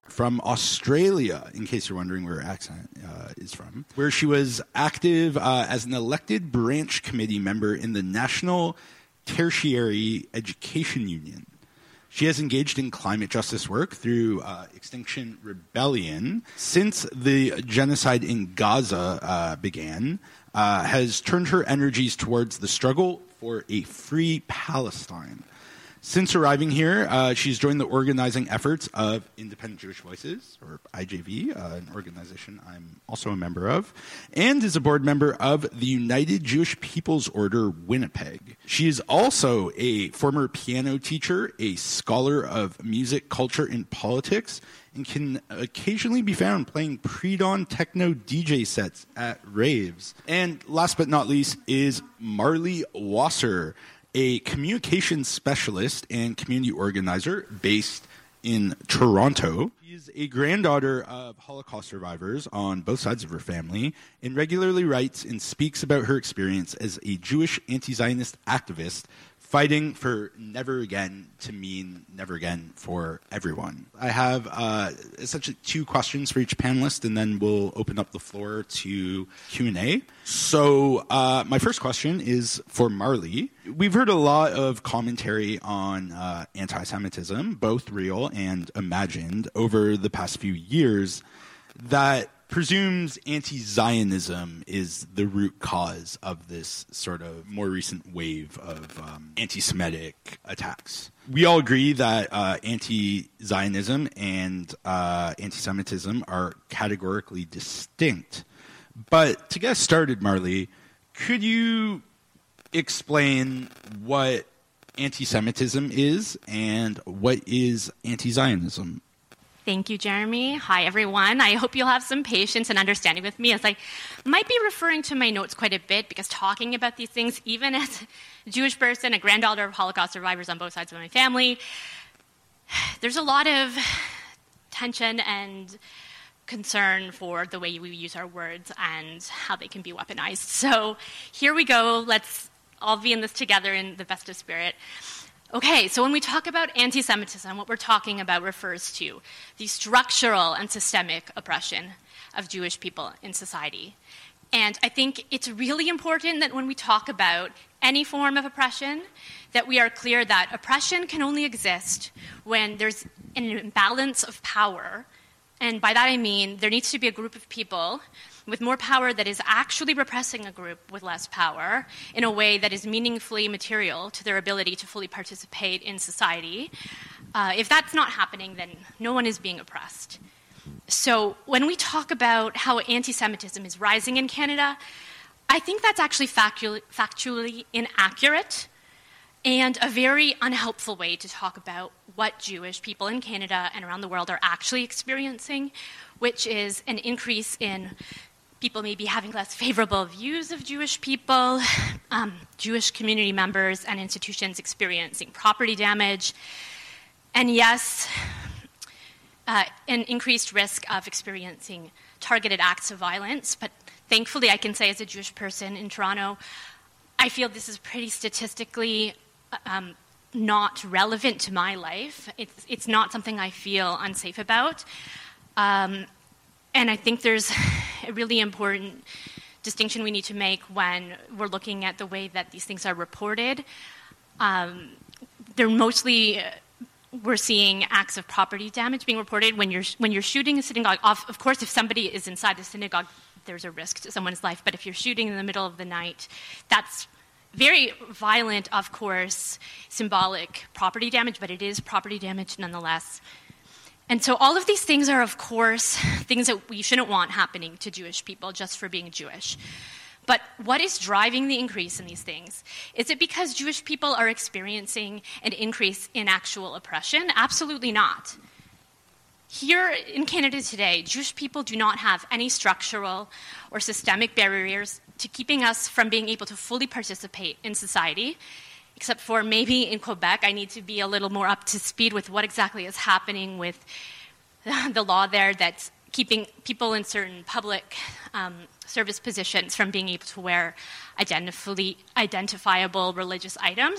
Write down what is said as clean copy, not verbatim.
from Australia, in case you're wondering where her accent is from, where she was active as an elected branch committee member in the National Tertiary Education Union. She has engaged in climate justice work through Extinction Rebellion since the genocide in Gaza began, has turned her energies towards the struggle for a free Palestine. Since arriving here, she's joined the organizing efforts of Independent Jewish Voices, or IJV, an organization I'm also a member of, and is a board member of the United Jewish People's Order Winnipeg. She is also a former piano teacher, a scholar of music, culture, and politics, and can occasionally be found playing pre-dawn techno DJ sets at raves. And last but not least is Marley Wasser, a communications specialist and community organizer based in Toronto. She's a granddaughter of Holocaust survivors on both sides of her family and regularly writes and speaks about her experience as a Jewish anti-Zionist activist fighting for never again to mean never again for everyone. I have essentially 2 questions for each panelist, and then we'll open up the floor to Q&A. So my first question is for Marley. We've heard a lot of commentary on anti-Semitism, both real and imagined, over the past few years that presumes anti-Zionism is the root cause of this sort of more recent wave of anti-Semitic attacks. We all agree that anti-Zionism and anti-Semitism are categorically distinct. But to get us started, Marley, could you explain what anti-Semitism is and what is anti-Zionism? Thank you, Jeremy. Hi, everyone. I hope you'll have some patience and understanding with me, as I might be referring to my notes quite a bit, because talking about these things, even as a Jewish person, a granddaughter of Holocaust survivors on both sides of my family, there's a lot of tension and concern for the way we use our words and how they can be weaponized. So here we go. Let's all be in this together in the best of spirit. Okay, so when we talk about anti-Semitism, what we're talking about refers to the structural and systemic oppression of Jewish people in society. And I think it's really important that when we talk about any form of oppression, that we are clear that oppression can only exist when there's an imbalance of power. And by that I mean there needs to be a group of people with more power that is actually repressing a group with less power in a way that is meaningfully material to their ability to fully participate in society. If that's not happening, then no one is being oppressed. So when we talk about how anti-Semitism is rising in Canada, I think that's actually factually inaccurate and a very unhelpful way to talk about what Jewish people in Canada and around the world are actually experiencing, which is an increase in people maybe having less favorable views of Jewish people, Jewish community members and institutions experiencing property damage, and yes, an increased risk of experiencing targeted acts of violence. But thankfully, I can say as a Jewish person in Toronto, I feel this is pretty statistically not relevant to my life. It's not something I feel unsafe about. And I think there's a really important distinction we need to make when we're looking at the way that these things are reported. They're mostly, we're seeing acts of property damage being reported when you're shooting a synagogue. Of course, if somebody is inside the synagogue, there's a risk to someone's life. But if you're shooting in the middle of the night, that's very violent, of course, symbolic property damage, but it is property damage nonetheless. And so all of these things are, of course, things that we shouldn't want happening to Jewish people just for being Jewish. But what is driving the increase in these things? Is it because Jewish people are experiencing an increase in actual oppression? Absolutely not. Here in Canada today, Jewish people do not have any structural or systemic barriers to keeping us from being able to fully participate in society, except for maybe in Quebec. I need to be a little more up to speed with what exactly is happening with the law there that's keeping people in certain public service positions from being able to wear identifiable religious items.